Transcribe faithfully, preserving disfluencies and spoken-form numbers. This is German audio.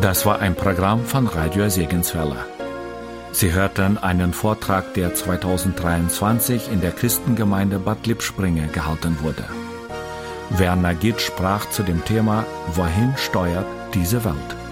Das war ein Programm von Radio Segenswelle. Sie hörten einen Vortrag, der zweitausenddreiundzwanzig in der Christengemeinde Bad Lippspringe gehalten wurde. Werner Gitt sprach zu dem Thema: Wohin steuert diese Welt?